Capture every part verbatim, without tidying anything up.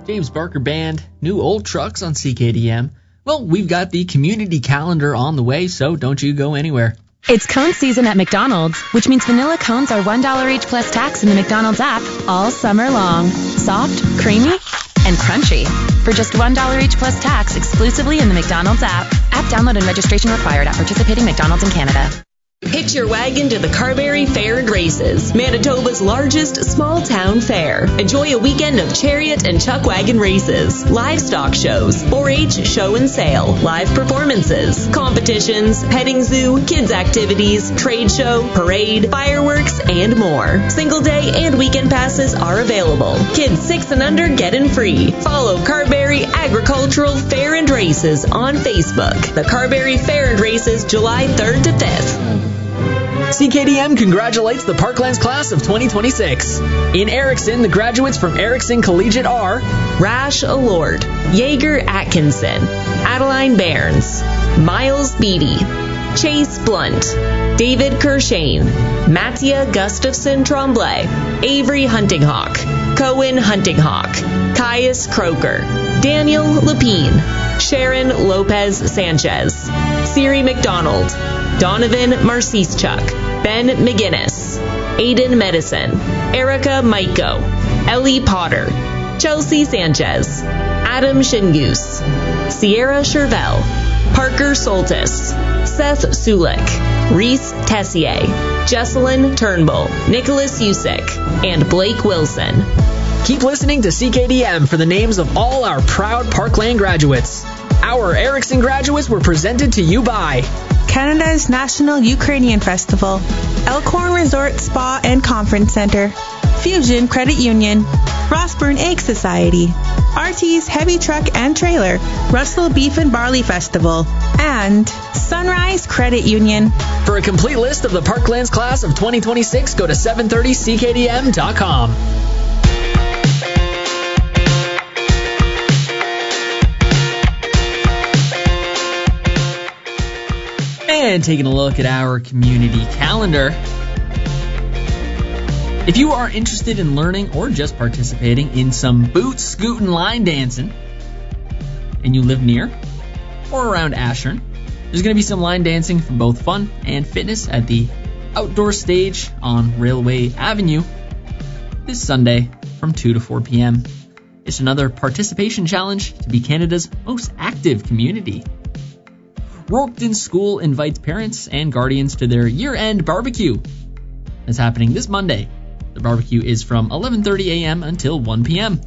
James Barker Band, new old trucks on C K D M. Well, we've got the community calendar on the way, so don't you go anywhere. It's cone season at McDonald's, which means vanilla cones are one dollar each plus tax in the McDonald's app all summer long. Soft, creamy, and crunchy. For just one dollar each plus tax exclusively in the McDonald's app. App download and registration required at participating McDonald's in Canada. Hitch your wagon to the Carberry Fair and Races, Manitoba's largest small-town fair. Enjoy a weekend of chariot and chuck wagon races, livestock shows, four H show and sale, live performances, competitions, petting zoo, kids activities, trade show, parade, fireworks, and more. Single day and weekend passes are available. Kids six and under get in free. Follow Carberry Agricultural Fair and Races on Facebook. The Carberry Fair and Races, July third to fifth. C K D M congratulates the Parklands class of twenty twenty-six. In Erickson, the graduates from Erickson Collegiate are Rash Allord, Jaeger Atkinson, Adeline Bairns, Miles Beatty, Chase Blunt, David Kershane, Mattia Gustafson Tremblay, Avery Huntinghawk, Cohen Huntinghawk, Caius Croker, Daniel Lapine, Sharon Lopez Sanchez, Siri McDonald, Donovan Marcischuk, Ben McGinnis, Aiden Medicine, Erica Maiko, Ellie Potter, Chelsea Sanchez, Adam Shingoose, Sierra Chervell, Parker Soltis, Seth Sulik, Reese Tessier, Jesselyn Turnbull, Nicholas Usick, and Blake Wilson. Keep listening to C K D M for the names of all our proud Parkland graduates. Our Erickson graduates were presented to you by Canada's National Ukrainian Festival, Elkhorn Resort Spa and Conference Center, Fusion Credit Union, Rossburn Egg Society, R T's Heavy Truck and Trailer, Russell Beef and Barley Festival, and Sunrise Credit Union. For a complete list of the Parklands class of twenty twenty-six, go to seven thirty C K D M dot com. And taking a look at our community calendar. If you are interested in learning or just participating in some boot scootin' line dancing, and you live near or around Ashern, there's going to be some line dancing for both fun and fitness at the outdoor stage on Railway Avenue this Sunday from two to four p.m. It's another participation challenge to be Canada's most active community. Rockton School invites parents and guardians to their year-end barbecue. It's happening this Monday. The barbecue is from eleven thirty a.m. until one p.m.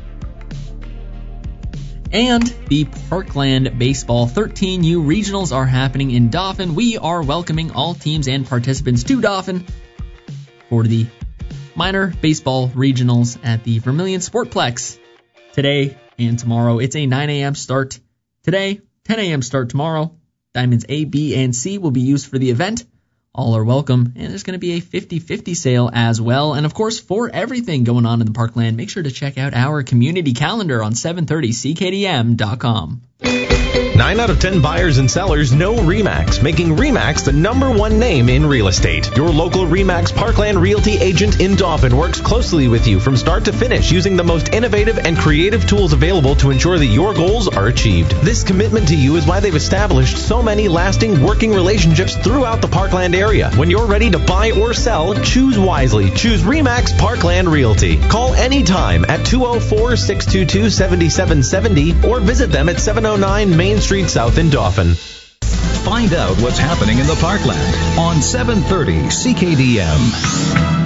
And the Parkland Baseball thirteen U Regionals are happening in Dauphin. We are welcoming all teams and participants to Dauphin for the minor baseball regionals at the Vermilion Sportplex today and tomorrow. It's a nine a.m. start today, ten a.m. start tomorrow. Diamonds A, B, and C will be used for the event. All are welcome, and there's going to be a fifty-fifty sale as well. And, of course, for everything going on in the Parkland, make sure to check out our community calendar on seven thirty C K D M dot com. Nine out of ten buyers and sellers know RE/MAX, making RE/MAX the number one name in real estate. Your local RE/MAX Parkland Realty agent in Dauphin works closely with you from start to finish using the most innovative and creative tools available to ensure that your goals are achieved. This commitment to you is why they've established so many lasting working relationships throughout the Parkland area. When you're ready to buy or sell, choose wisely. Choose RE/MAX Parkland Realty. Call anytime at two oh four, six two two, seven seven seven oh or visit them at seven oh nine Main Street South in Dauphin. Find out what's happening in the Parkland on seven thirty C K D M.